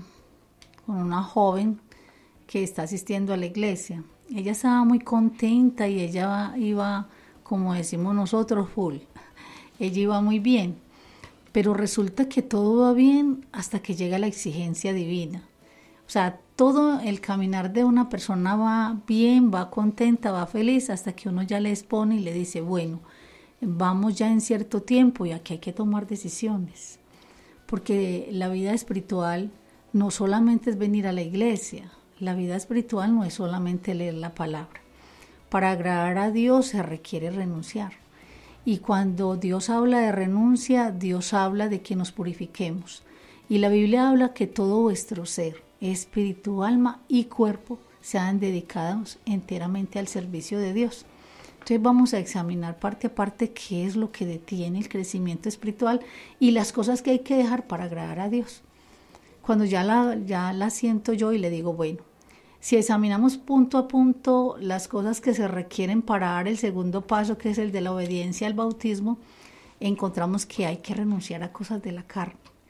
joven que está asistiendo a la iglesia. Ella estaba muy contenta y ella iba, como decimos nosotros, full. Ella iba muy bien. Pero resulta que todo va bien hasta que llega la exigencia divina. O sea, todo el caminar de una persona va bien, va contenta, va feliz, hasta que uno ya le expone y le dice, bueno, vamos ya en cierto tiempo y aquí hay que tomar decisiones. Porque la vida espiritual no solamente es venir a la iglesia, la vida espiritual no es solamente leer la palabra. Para agradar a Dios se requiere renunciar. Y cuando Dios habla de renuncia, Dios habla de que nos purifiquemos. Y la Biblia habla que todo vuestro ser, espíritu, alma y cuerpo, sean dedicados enteramente al servicio de Dios. Entonces vamos a examinar parte a parte qué es lo que detiene el crecimiento espiritual y las cosas que hay que dejar para agradar a Dios. Cuando ya la siento yo y le digo, bueno, si examinamos punto a punto las cosas que se requieren para dar el segundo paso, que es el de la obediencia al bautismo, encontramos que hay que renunciar a cosas de la carne,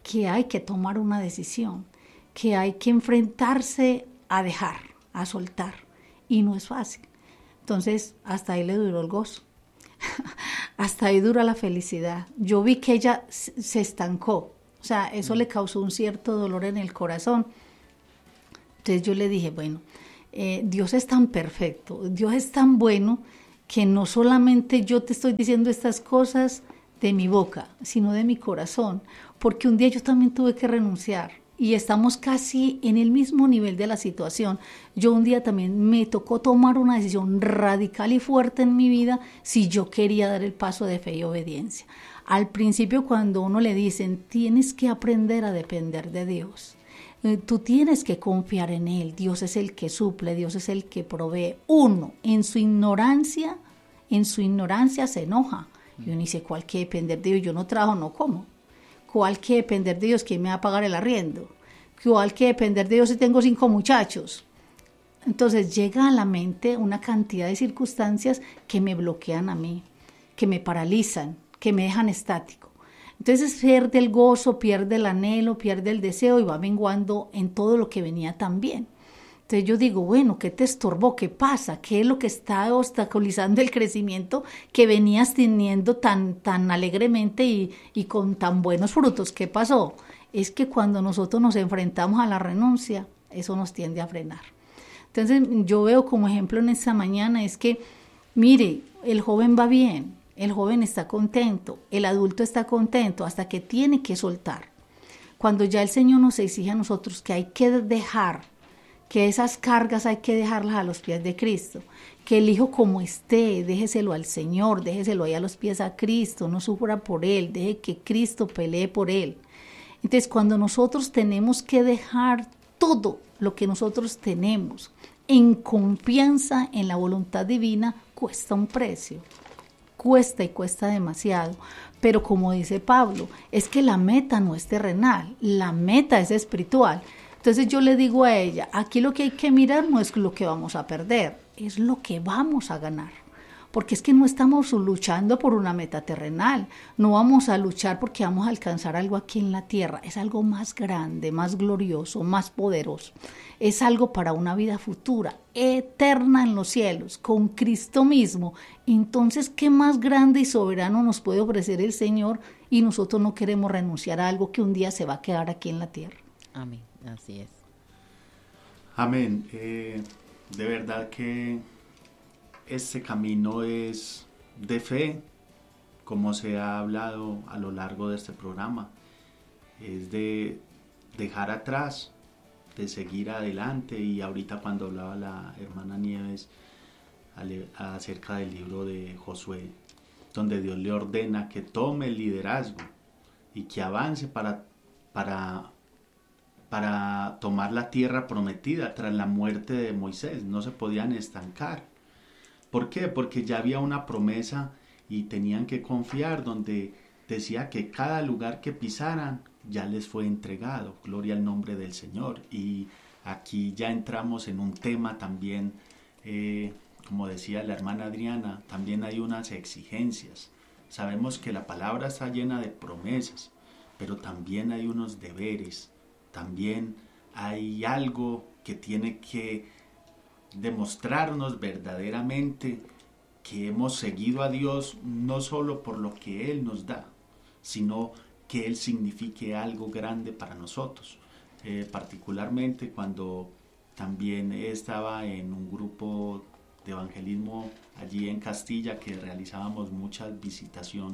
que hay que tomar una decisión, que hay que enfrentarse a dejar, a soltar, y no es fácil. Entonces, hasta ahí le duró el gozo, hasta ahí dura la felicidad. Yo vi que ella se estancó, o sea, eso le causó un cierto dolor en el corazón. Entonces yo le dije, bueno, Dios es tan perfecto, Dios es tan bueno, que no solamente yo te estoy diciendo estas cosas de mi boca, sino de mi corazón, porque un día yo también tuve que renunciar y estamos casi en el mismo nivel de la situación. Yo un día también me tocó tomar una decisión radical y fuerte en mi vida si yo quería dar el paso de fe y obediencia. Al principio, cuando uno le dicen, tienes que aprender a depender de Dios, tú tienes que confiar en Él, Dios es el que suple, Dios es el que provee. Uno, en su ignorancia se enoja. Y uno dice, ¿cuál que depender de Dios? Yo no trabajo, no como. ¿Cuál que depender de Dios? ¿Quién me va a pagar el arriendo? ¿Cuál que depender de Dios si tengo 5 muchachos? Entonces llega a la mente una cantidad de circunstancias que me bloquean a mí, que me paralizan, que me dejan estático. Entonces pierde el gozo, pierde el anhelo, pierde el deseo y va menguando en todo lo que venía tan bien. Entonces yo digo, bueno, ¿qué te estorbó? ¿Qué pasa? ¿Qué es lo que está obstaculizando el crecimiento que venías teniendo tan alegremente y con tan buenos frutos? ¿Qué pasó? Es que cuando nosotros nos enfrentamos a la renuncia, eso nos tiende a frenar. Entonces yo veo como ejemplo en esta mañana es que, mire, el joven va bien, el joven está contento, el adulto está contento hasta que tiene que soltar. Cuando ya el Señor nos exige a nosotros que hay que dejar, que esas cargas hay que dejarlas a los pies de Cristo, que el hijo como esté, déjeselo al Señor, déjeselo ahí a los pies a Cristo, no sufra por él, deje que Cristo pelee por él. Entonces cuando nosotros tenemos que dejar todo lo que nosotros tenemos en confianza en la voluntad divina, cuesta un precio, cuesta y cuesta demasiado. Pero como dice Pablo, es que la meta no es terrenal, la meta es espiritual. Entonces yo le digo a ella, aquí lo que hay que mirar no es lo que vamos a perder, es lo que vamos a ganar. Porque es que no estamos luchando por una meta terrenal, no vamos a luchar porque vamos a alcanzar algo aquí en la tierra, es algo más grande, más glorioso, más poderoso. Es algo para una vida futura, eterna en los cielos, con Cristo mismo. Entonces, ¿qué más grande y soberano nos puede ofrecer el Señor? Y nosotros no queremos renunciar a algo que un día se va a quedar aquí en la tierra. Amén, así es. Amén. De verdad que este camino es de fe, como se ha hablado a lo largo de este programa. Es de dejar atrás, de seguir adelante. Y ahorita cuando hablaba la hermana Nieves acerca del libro de Josué, donde Dios le ordena que tome el liderazgo y que avance para tomar la tierra prometida tras la muerte de Moisés. No se podían estancar. ¿Por qué? Porque ya había una promesa y tenían que confiar, donde decía que cada lugar que pisaran ya les fue entregado. Gloria al nombre del Señor. Y aquí ya entramos en un tema también, como decía la hermana Adriana, también hay unas exigencias. Sabemos que la palabra está llena de promesas, pero también hay unos deberes. También hay algo que tiene que demostrarnos verdaderamente que hemos seguido a Dios, no solo por lo que Él nos da, sino que Él signifique algo grande para nosotros. Particularmente cuando también estaba en un grupo de evangelismo allí en Castilla, que realizábamos mucha visitación,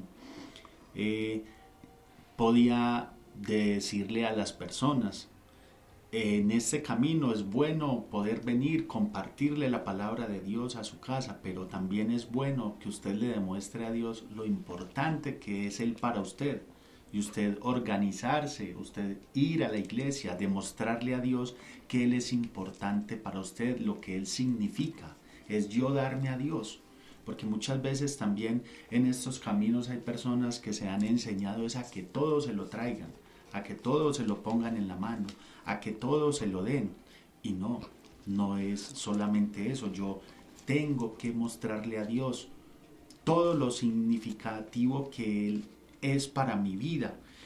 podía decirle a las personas: en este camino es bueno poder venir, compartirle la palabra de Dios a su casa, pero también es bueno que usted le demuestre a Dios lo importante que es Él para usted, y usted organizarse, usted ir a la iglesia, demostrarle a Dios que Él es importante para usted, lo que Él significa, es yo darme a Dios. Porque muchas veces también en estos caminos hay personas que se han enseñado es a que todo se lo traigan, a que todo se lo pongan en la mano, a que todo se lo den. Y no es solamente eso. Yo tengo que mostrarle a Dios todo lo significativo que Él es para mi vida.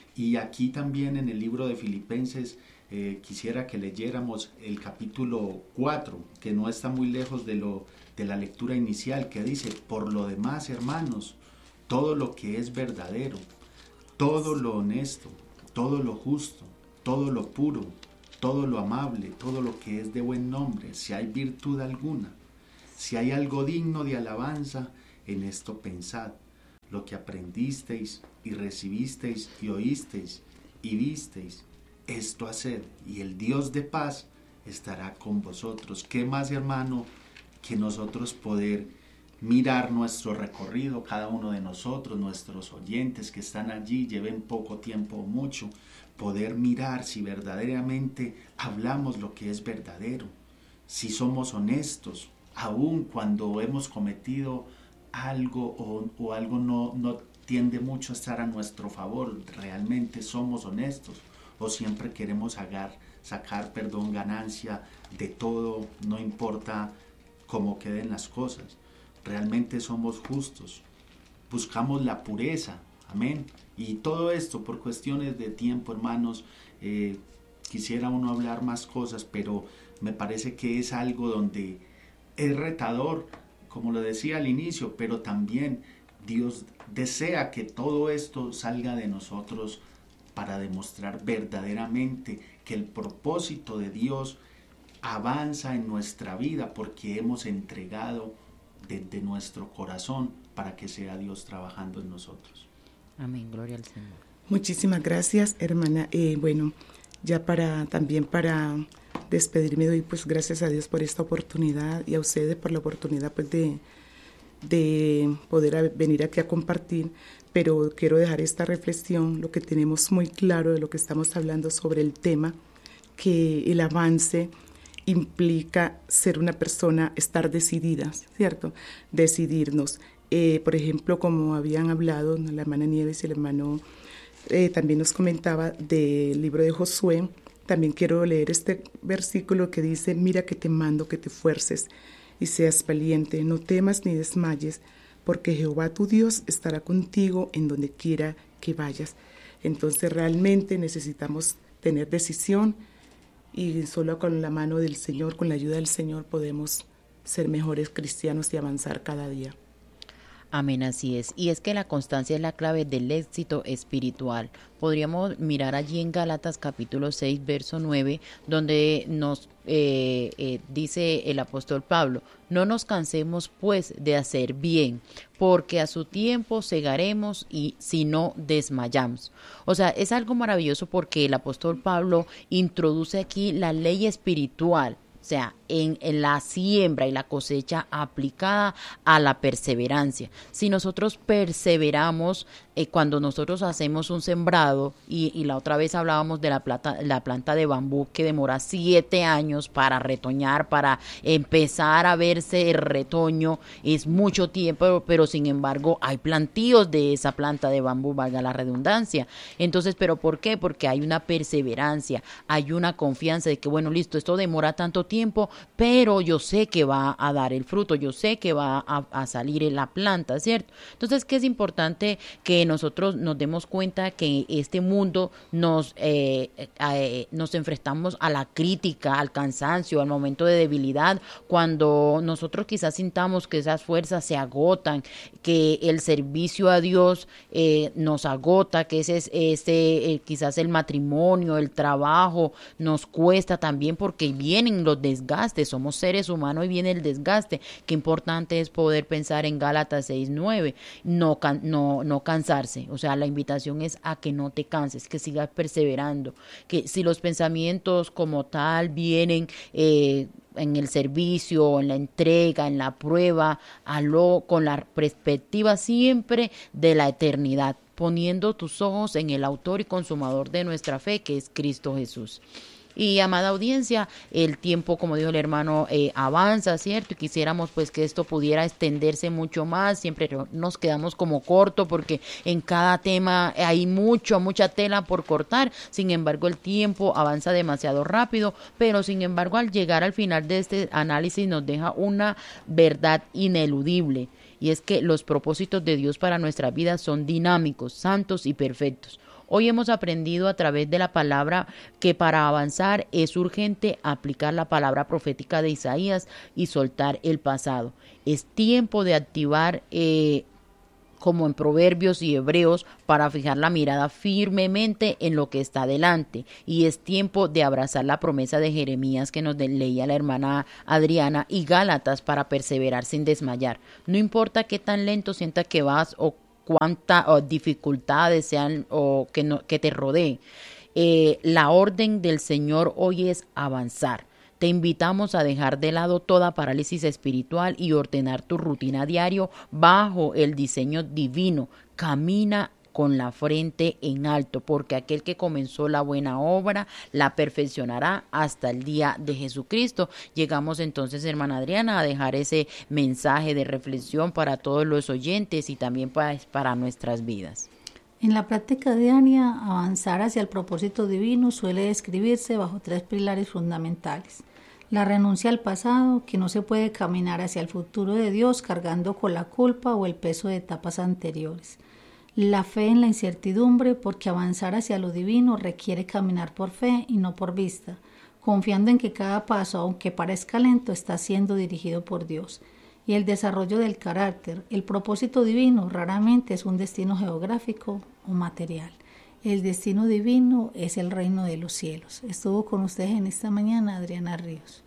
Y aquí también en el libro de Filipenses quisiera que leyéramos el capítulo 4, que no está muy lejos de la lectura inicial, que dice: por lo demás, hermanos, todo lo que es verdadero, todo lo honesto, todo lo justo, todo lo puro, todo lo amable, todo lo que es de buen nombre, si hay virtud alguna, si hay algo digno de alabanza, en esto pensad. Lo que aprendisteis y recibisteis y oísteis y visteis, esto haced, y el Dios de paz estará con vosotros. ¿Qué más, hermano, que nosotros poder mirar nuestro recorrido, cada uno de nosotros, nuestros oyentes que están allí, lleven poco tiempo o mucho, poder mirar si verdaderamente hablamos lo que es verdadero, si somos honestos, aun cuando hemos cometido algo o algo no tiende mucho a estar a nuestro favor, realmente somos honestos, o siempre queremos sacar ganancia de todo, no importa cómo queden las cosas. Realmente somos justos, buscamos la pureza, amén. Y todo esto por cuestiones de tiempo, hermanos, quisiera uno hablar más cosas, pero me parece que es algo donde es retador, como lo decía al inicio, pero también Dios desea que todo esto salga de nosotros para demostrar verdaderamente que el propósito de Dios avanza en nuestra vida, porque hemos entregado desde nuestro corazón para que sea Dios trabajando en nosotros. Amén, gloria al Señor. Muchísimas gracias, hermana. Bueno, ya para despedirme, doy pues gracias a Dios por esta oportunidad y a ustedes por la oportunidad pues de poder venir aquí a compartir, pero quiero dejar esta reflexión, lo que tenemos muy claro de lo que estamos hablando sobre el tema, que el avance implica ser una persona, estar decidida, ¿cierto? Decidirnos. Por ejemplo, como habían hablado la hermana Nieves y el hermano también nos comentaba del libro de Josué, también quiero leer este versículo que dice: mira que te mando que te fuerces y seas valiente, no temas ni desmayes, porque Jehová tu Dios estará contigo en donde quiera que vayas. Entonces realmente necesitamos tener decisión, y solo con la mano del Señor, con la ayuda del Señor, podemos ser mejores cristianos y avanzar cada día. Amén, así es. Y es que la constancia es la clave del éxito espiritual. Podríamos mirar allí en Gálatas capítulo 6, verso 9, donde nos dice el apóstol Pablo: no nos cansemos pues de hacer bien, porque a su tiempo segaremos y si no desmayamos. O sea, es algo maravilloso porque el apóstol Pablo introduce aquí la ley espiritual. O sea, en la siembra y la cosecha aplicada a la perseverancia. Si nosotros perseveramos, cuando nosotros hacemos un sembrado, y la otra vez hablábamos de la planta de bambú que demora 7 años para retoñar, para empezar a verse el retoño, es mucho tiempo, pero sin embargo hay plantíos de esa planta de bambú, valga la redundancia. Entonces, ¿pero por qué? Porque hay una perseverancia, hay una confianza de que, bueno, listo, esto demora tanto tiempo, pero yo sé que va a dar el fruto, yo sé que va a salir en la planta, ¿cierto? Entonces, ¿qué es importante? Que nosotros nos demos cuenta que este mundo nos enfrentamos a la crítica, al cansancio, al momento de debilidad, cuando nosotros quizás sintamos que esas fuerzas se agotan, que el servicio a Dios nos agota, que quizás el matrimonio, el trabajo nos cuesta también, porque vienen los desgastes, somos seres humanos y viene el desgaste. Qué importante es poder pensar en Gálatas 6:9, no cansarse. O sea, la invitación es a que no te canses, que sigas perseverando, que si los pensamientos como tal vienen en el servicio, en la entrega, en la prueba, con la perspectiva siempre de la eternidad, poniendo tus ojos en el autor y consumador de nuestra fe, que es Cristo Jesús. Y amada audiencia, el tiempo, como dijo el hermano, avanza, ¿cierto? Y quisiéramos pues que esto pudiera extenderse mucho más. Siempre nos quedamos como corto porque en cada tema hay mucha tela por cortar. Sin embargo, el tiempo avanza demasiado rápido, pero sin embargo, al llegar al final de este análisis nos deja una verdad ineludible. y es que los propósitos de Dios para nuestra vida son dinámicos, santos y perfectos. Hoy hemos aprendido a través de la palabra que para avanzar es urgente aplicar la palabra profética de Isaías y soltar el pasado. Es tiempo de activar como en Proverbios y Hebreos, para fijar la mirada firmemente en lo que está delante. Y es tiempo de abrazar la promesa de Jeremías que nos leía la hermana Adriana y Gálatas para perseverar sin desmayar. No importa qué tan lento sientas que vas o cuántas dificultades sean o que te rodeen. La orden del Señor hoy es avanzar. Te invitamos a dejar de lado toda parálisis espiritual y ordenar tu rutina diario bajo el diseño divino. Camina con la frente en alto, porque aquel que comenzó la buena obra la perfeccionará hasta el día de Jesucristo. Llegamos entonces, hermana Adriana, a dejar ese mensaje de reflexión para todos los oyentes y también para nuestras vidas. En la práctica diaria, avanzar hacia el propósito divino suele describirse bajo 3 pilares fundamentales. La renuncia al pasado, que no se puede caminar hacia el futuro de Dios cargando con la culpa o el peso de etapas anteriores. La fe en la incertidumbre, porque avanzar hacia lo divino requiere caminar por fe y no por vista, confiando en que cada paso, aunque parezca lento, está siendo dirigido por Dios. Y el desarrollo del carácter. El propósito divino raramente es un destino geográfico o material. El destino divino es el reino de los cielos. Estuvo con ustedes en esta mañana Adriana Ríos.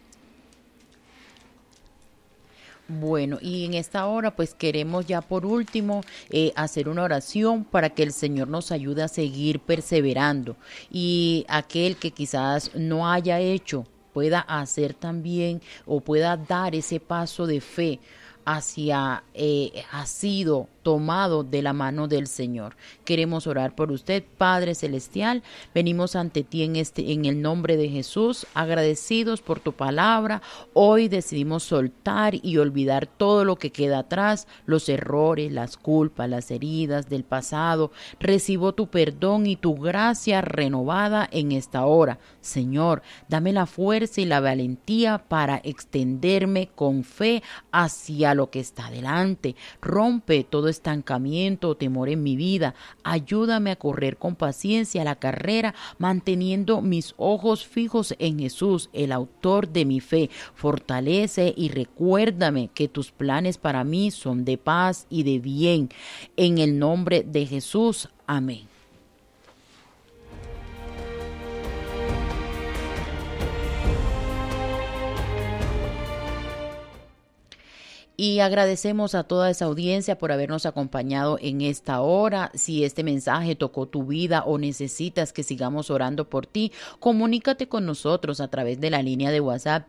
Bueno, y en esta hora pues queremos ya por último hacer una oración para que el Señor nos ayude a seguir perseverando, y aquel que quizás no haya hecho pueda hacer también o pueda dar ese paso de fe hacia ha sido tomado de la mano del Señor. Queremos orar por usted, Padre Celestial. Venimos ante ti en el nombre de Jesús, agradecidos por tu palabra. Hoy decidimos soltar y olvidar todo lo que queda atrás, los errores, las culpas, las heridas del pasado. Recibo tu perdón y tu gracia renovada en esta hora. Señor, dame la fuerza y la valentía para extenderme con fe hacia lo que está delante. Rompe todo estancamiento o temor en mi vida. Ayúdame a correr con paciencia la carrera, manteniendo mis ojos fijos en Jesús, el autor de mi fe. Fortalece y recuérdame que tus planes para mí son de paz y de bien. En el nombre de Jesús. Amén. Y agradecemos a toda esa audiencia por habernos acompañado en esta hora. Si este mensaje tocó tu vida o necesitas que sigamos orando por ti, comunícate con nosotros a través de la línea de WhatsApp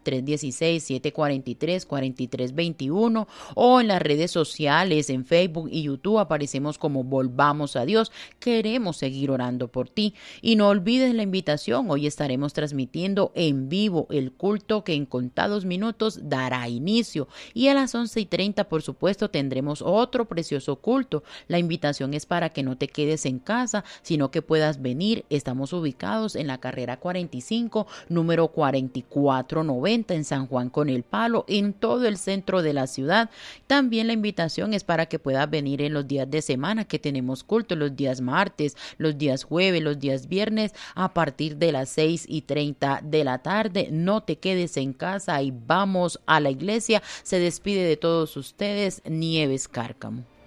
316-743-4321 o en las redes sociales, en Facebook y YouTube aparecemos como Volvamos a Dios. Queremos seguir orando por ti. Y no olvides la invitación. Hoy estaremos transmitiendo en vivo el culto que en contados minutos dará inicio. Y a las 11:30, por supuesto, tendremos otro precioso culto. La invitación es para que no te quedes en casa, sino que puedas venir. Estamos ubicados en la carrera 45, número 4490 en San Juan con el Palo, en todo el centro de la ciudad. También la invitación es para que puedas venir en los días de semana que tenemos culto, los días martes, los días jueves, los días viernes, a partir de las 6:30 de la tarde. No te quedes en casa y vamos a la iglesia. Se despide de todos ustedes Nieves Cárcamo.